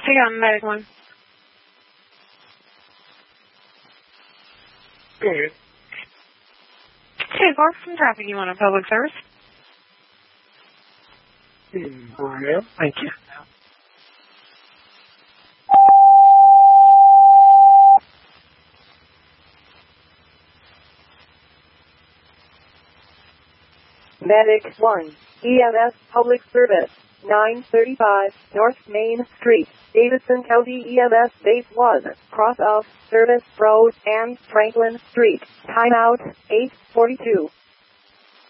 Hang on, medic one. Good. Hey, Clark, from traffic, you want a public service? Well, thank you. Medic 1, EMS Public Service, 935 North Main Street, Davidson County EMS Base 1, cross of Service Road and Franklin Street. Timeout 8:42.